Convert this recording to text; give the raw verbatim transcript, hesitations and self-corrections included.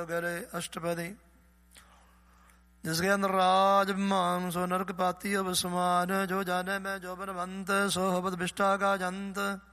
वगैरह अष्टपदी। जिसके अंदर राज मान सो नरक पाती अब समान। जो जाने में जो बनवंत सो हबत विष्टा का जंत।